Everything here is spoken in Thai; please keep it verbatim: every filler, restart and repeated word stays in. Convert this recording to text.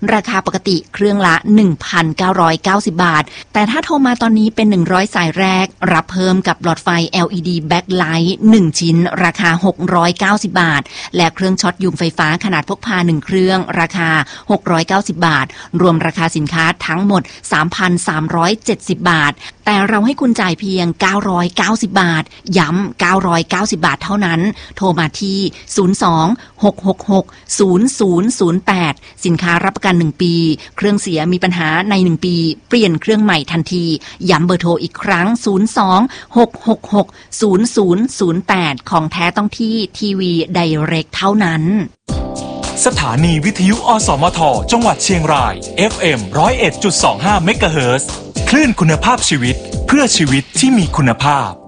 ราคาปกติเครื่องละ หนึ่งพันเก้าร้อยเก้าสิบ บาทแต่ถ้าโทรมาตอนนี้เป็นหนึ่งร้อยสายแรกรับเพิ่มกับหลอดไฟ แอล อี ดี Backlight หนึ่งชิ้นราคาหกร้อยเก้าสิบบาทและเครื่องช็อตยุงไฟฟ้าขนาดพกพาหนึ่งเครื่องราคาหกร้อยเก้าสิบบาทรวมราคาสินค้าทั้งหมด สามพันสามร้อยเจ็ดสิบ บาทแต่เราให้คุณจ่ายเพียงเก้าร้อยเก้าสิบบาทย้ำเก้าร้อยเก้าสิบบาทเท่านั้นโทรมาที่ศูนย์ สอง หก หก หก ศูนย์ ศูนย์ ศูนย์ แปดสินค้ารับประกันหนึ่งปีเครื่องเสียมีปัญหาในหนึ่งปีเปลี่ยนเครื่องใหม่ทันทีย้ำเบอร์โทรอีกครั้งศูนย์ สอง หก หก หก ศูนย์ ศูนย์ ศูนย์ แปดของแท้ต้องที่ทีวีไดเรกเท่านั้นสถานีวิทยุอสมทจังหวัดเชียงราย เอฟ เอ็ม หนึ่งศูนย์เอ็ดจุดสองห้า เมกะเฮิรตซ์คลื่นคุณภาพชีวิตเพื่อชีวิตที่มีคุณภาพ